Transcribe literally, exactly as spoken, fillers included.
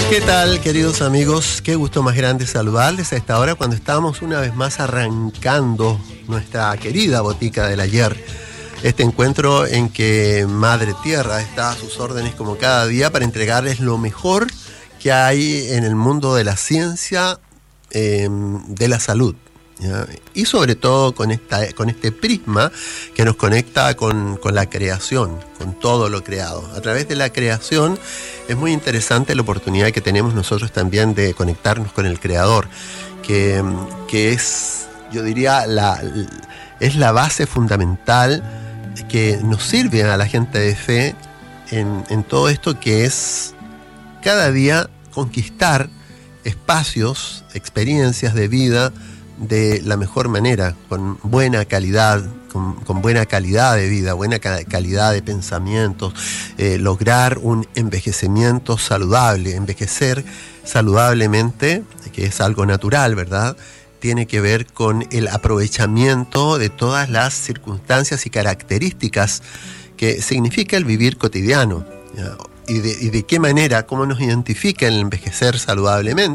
¿Qué tal, queridos amigos? Qué gusto más grande saludarles a esta hora cuando estamos una vez más arrancando nuestra querida Botica del Ayer. Este encuentro en que Madre Tierra está a sus órdenes como cada día para entregarles lo mejor que hay en el mundo de la ciencia, eh, de la salud, ¿ya? Y sobre todo con, esta, con este prisma que nos conecta con, con la creación, con todo lo creado. A través de la creación es muy interesante la oportunidad que tenemos nosotros también de conectarnos con el Creador, que, que es, yo diría, la, es la base fundamental que nos sirve a la gente de fe en, en todo esto, que es cada día conquistar espacios, experiencias de vida de la mejor manera, con buena calidad, con, con buena calidad de vida, buena ca- calidad de pensamientos, eh, lograr un envejecimiento saludable. Envejecer saludablemente, que es algo natural, ¿verdad?, tiene que ver con el aprovechamiento de todas las circunstancias y características que significa el vivir cotidiano, ¿ya? Y de, y de qué manera, cómo nos identifica el envejecer saludablemente.